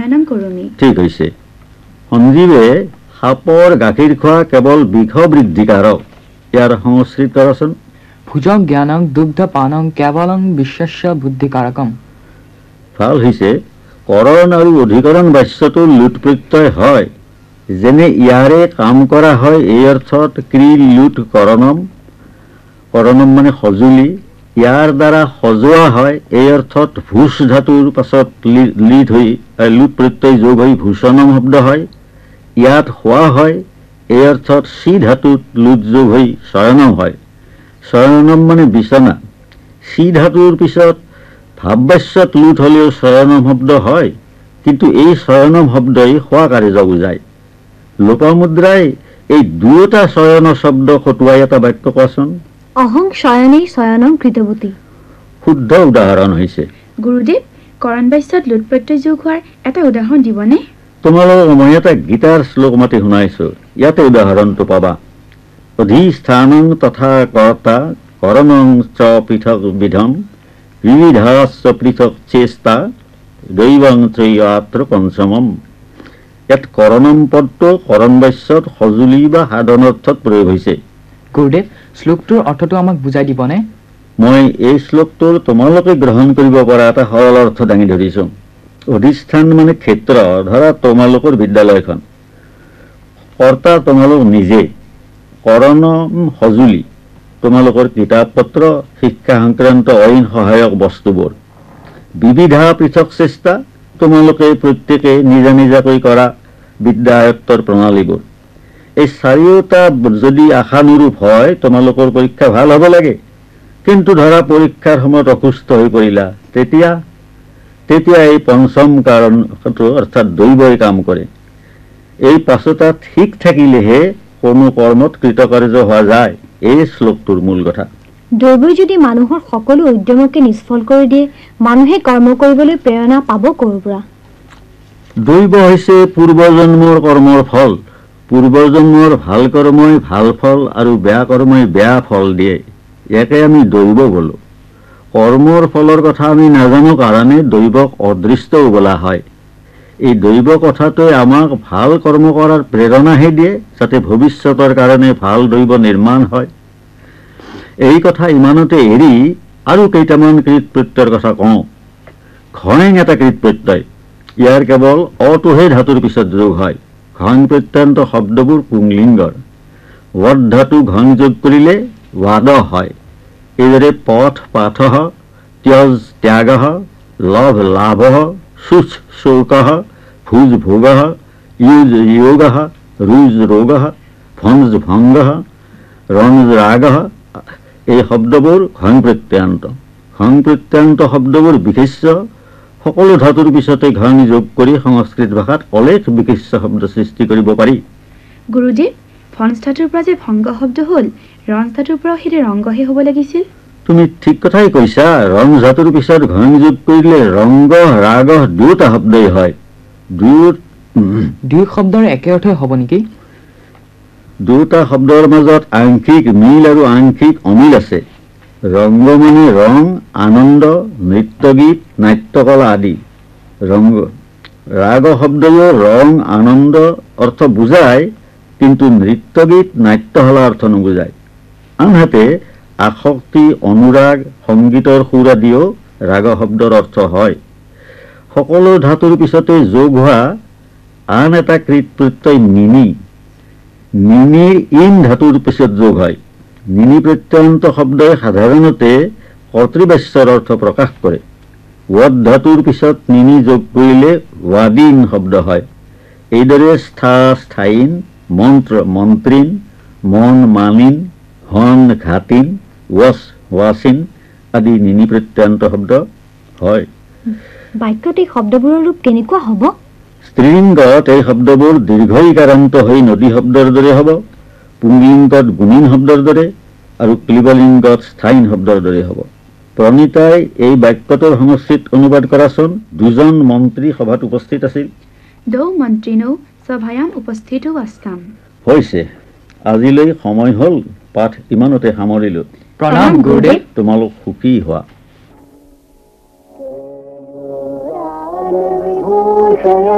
শয়নং কৰোমি। ঠিক হৈছে। সঞ্জীৱে সাপৰ গাখীৰ খোৱা কেৱল বিষ বৃদ্ধিকাৰক। ইয়াৰ সংস্কৃত কৰাচোন। ভুজং জ্ঞানং দুগ্ধ পানং কেৱলং বিশ্বস্য বুদ্ধিকাৰকম। ভাল হৈছে। কৰণ আৰু অধিকৰণ বাচ্যটো লুট প্ৰত্যয় হয়। যেনে ইয়াৰে কাম কৰা হয় এই অৰ্থত ক্ৰী লুট কৰণম। কৰণম মানে সঁজুলি। ইয়াৰ দ্বাৰা সজোৱা হয় এই অৰ্থত ভূষ ধাতুৰ পাছত লিট হৈ লুট প্ৰত্যয় যোগ হৈ ভূষণম শব্দ হয়। ইয়াত শোৱা হয় এই অৰ্থত চি ধাতুত লুট যোগ হৈ শয়নম হয়। শয়নম মানে বিচনা। চি ধাতুৰ পিছত ভাৱবাচ্যত লুট হ'লেও শয়নম শব্দ হয়, কিন্তু এই শয়নম শব্দই শোৱা কাৰ্য বুজায়। লোপামুদ্ৰাই এই দুয়োটা শয়ন শব্দ খটুৱাই এটা বাক্য কোৱাচোন। অহং শয়নেই শয়নং কৃতৱতী। শুদ্ধ উদাহৰণ হৈছে। গুৰুদেৱ, কৰণ বাচ্যত লুট প্ৰত্যয় যোগ হোৱাৰ এটা উদাহৰণ দিবনে? তোমালোকক মই এটা গীতাৰ শ্লোক মাতি শুনাইছো, ইয়াতে উদাহৰণটো পাবা। অধিষ্ঠানং তথা কৰ্তা কৰণং চ পৃথক বিধম বিবিধাশ্চ পৃথক চেষ্টা দৈবং ত্ৰয়াত্ৰ পঞ্চমম। ইয়াত কৰণম পদটো কৰণ বাচ্যত সঁজুলি বা সাধন অৰ্থত প্ৰয়োগ হৈছে। গুৰুদেৱ, শ্লোকটোৰ অৰ্থটো আমাক বুজাই দিবনে? মই এই শ্লোকটোৰ তোমালোকে গ্ৰহণ কৰিব পৰা এটা সৰল অৰ্থ দাঙি ধৰিছো। অধিষ্ঠান মানে ক্ষেত্ৰ, ধৰা তোমালোকৰ বিদ্যালয়খন। কৰ্তা তোমালোক নিজে। কৰণম সঁজুলি, তোমালোকৰ কিতাপ পত্ৰ, শিক্ষা সংক্ৰান্ত অইন সহায়ক বস্তুবোৰ। বিবিধা পৃথক চেষ্টা, তোমালোকে প্ৰত্যেকে নিজা নিজাকৈ কৰা বিদ্যা আয়ত্তৰ প্ৰণালীবোৰ। এই চাৰিওটা যদি আশানুৰূপ হয় তোমালোকৰ পৰীক্ষা ভাল হ'ব লাগে, কিন্তু ধৰা পৰীক্ষাৰ সময়ত অসুস্থ হৈ পৰিলা, তেতিয়া এই পঞ্চম কাৰণটো অৰ্থাৎ দৈৱই কাম কৰে। এই পাঁচোটা ঠিক থাকিলেহে কোনো কৰ্মত কৃতকাৰ্য হোৱা যায়। এই শ্লোকটোৰ মূল কথা। দৈৱই যদি মানুহৰ সকলো উদ্যমকে নিষ্ফল কৰি দিয়ে, মানুহে কৰ্ম কৰিবলৈ প্ৰেৰণা পাব ক'ৰ পৰা? দৈৱ হৈছে পূৰ্বজন্মৰ কৰ্মৰ ফল। পূৰ্বজন্মৰ ভাল কৰ্মই ভাল ফল আৰু বেয়া কৰ্মই বেয়া ফল দিয়ে। ইয়াকে আমি দৈৱ বোলো। কৰ্মৰ ফলৰ কথা আমি নাজানো কাৰণে দৈৱক অদৃষ্টও বোলা হয়। এই দৈৱ কথাটোৱে আমাক ভাল কৰ্ম কৰাৰ প্ৰেৰণাহে দিয়ে, যাতে ভৱিষ্যতৰ কাৰণে ভাল দৈৱ নিৰ্মাণ হয়। এই কথা ইমানতে এৰি আৰু কেইটামান কৃত প্ৰত্যয়ৰ কথা কওঁ। ঘঞ এটা কৃত প্ৰত্যয়। ইয়াৰ কেৱল অটোহে ধাতুৰ পিছত যোগ হয়। ঘঞ প্ৰত্যয়ান্ত শব্দবোৰ পুংলিংগৰ। ৱদ ধাতু ঘঞ যোগ কৰিলে ৱাদ হয়। এইদৰে পথ পাথঃ, ত্যজ ত্যাগঃ, লভ লাভঃ, শুচ শোকঃ, ভুজ ভোগঃ, ইউজ যোগঃ, ৰুজ ৰোগঃ, ভঞ্জ ভংগঃ, ৰঞ্জ ৰাগঃ। এই শব্দবোৰ ঘঞ প্ৰত্যয়ান্ত। ঘঞ প্ৰত্যয়ান্ত শব্দবোৰ বিশেষ্য। সকলো ধাতুৰ পিছতে ঘঞ যোগ কৰি সংস্কৃত ভাষাত অলেখ বিশেষ্য শব্দ সৃষ্টি কৰিব পাৰি। গুৰুদেৱ, ভঞ্জ ধাতুৰ পৰা যে ভংগ শব্দ হ'ল, ৰঞ্জ ধাতুৰ পৰা সেইটো ৰংগহে হ'ব লাগিছিল। তুমি ঠিক কথাই কৈছা। ৰঞ্জ ধাতুৰ পিছত ঘঞ যোগ কৰিলে ৰংগ ৰাগ দুয়োটা শব্দই হয়। দুই শব্দৰ একে অৰ্থই হ'ব নেকি? দুয়োটা শব্দৰ মাজত আংশিক মিল আৰু আংশিক অমিল আছে। ৰংগ মানে ৰং, আনন্দ, নৃত্যগীত, নাট্যকলা আদি। ৰংগ ৰাগ শব্দয়ো ৰং আনন্দ অৰ্থ বুজায়, কিন্তু নৃত্যগীত নাট্যকলা অৰ্থ নুবুজায়। আনহাতে আসক্তি, অনুৰাগ, সংগীতৰ সুৰ আদিও ৰাগ শব্দৰ অৰ্থ হয়। সকলো ধাতুৰ পিছতে যোগ হোৱা আন এটা কৃত প্ৰত্যয় নিনি। নিনিৰ ইন ধাতুৰ পিছত যোগ হয়। নিনি প্ৰত্যয়ান্ত শব্দই সাধাৰণতে কৰ্তৃবাচ্যৰ অৰ্থ প্ৰকাশ কৰে। ৱদ ধাতুৰ পিছত নিনি যোগ কৰিলে ৱাদিন শব্দ হয়। এইদৰে স্থা স্থায়ীন, মন্ত্ৰ মন্ত্ৰীন, মন মানিন, হন ঘাতিন, ৱচ ৱাচিন আদি নিনি প্ৰত্যয়ান্ত শব্দ হয়। বাক্যত এই শব্দবোৰৰ ৰূপ কেনেকুৱা হ'ব? স্ত্ৰীলিংগত এই শব্দবোৰ দীৰ্ঘ ইকাৰান্ত হৈ নদী শব্দৰ দৰে হ'ব, পুংলিংগত গুণীন শব্দৰ দৰে আৰু ক্লিবলিংগত স্থায়ীন শব্দৰ দৰে হ'ব। প্ৰণীতাই এই বাক্যটোৰ সংস্কৃত অনুবাদ কৰাচোন। দুজন মন্ত্ৰী সভাত উপস্থিত আছিল। দৌ মন্ত্ৰীণৌ সভায়াম উপস্থিতৌ আস্তাম। হৈছে। আজিলৈ সময় হ'ল, পাঠ ইমানতে সামৰিলো। প্ৰণাম গুৰুদেৱ। তোমালোক সুখী হোৱা।